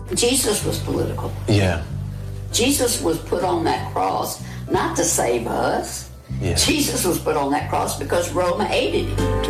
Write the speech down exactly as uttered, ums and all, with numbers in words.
Jesus was political. Yeah. Jesus was put on that cross not to save us. Yeah. Jesus was put on that cross because Rome hated him.